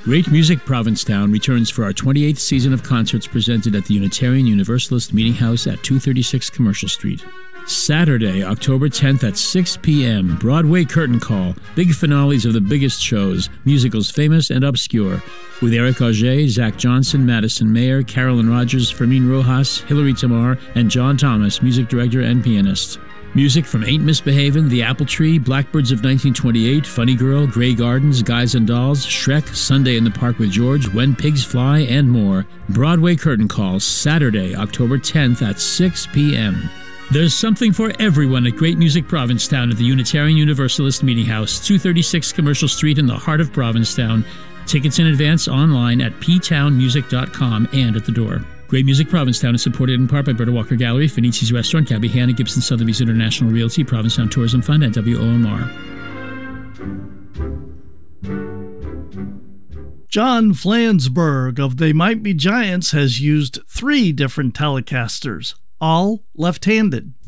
Great Music Provincetown returns for our 28th season of concerts presented at the Unitarian Universalist Meeting House at 236 Commercial Street. Saturday, October 10th at 6 p.m., Broadway Curtain Call, big finales of the biggest shows, musicals famous and obscure, with Eric Auger, Zach Johnson, Madison Mayer, Carolyn Rogers, Fermin Rojas, Hilary Tamar, and John Thomas, music director and pianist. Music from Ain't Misbehavin', The Apple Tree, Blackbirds of 1928, Funny Girl, Grey Gardens, Guys and Dolls, Shrek, Sunday in the Park with George, When Pigs Fly, and more. Broadway Curtain Call, Saturday, October 10th at 6 p.m. There's something for everyone at Great Music Provincetown at the Unitarian Universalist Meeting House, 236 Commercial Street in the heart of Provincetown. Tickets in advance online at ptownmusic.com and at the door. Great Music Provincetown is supported in part by Berta Walker Gallery, Finizzi's Restaurant, Gabby Hanna, Gibson Sotheby's International Realty, Provincetown Tourism Fund, and WOMR. John Flansburgh of They Might Be Giants has used 3 different Telecasters, all left-handed.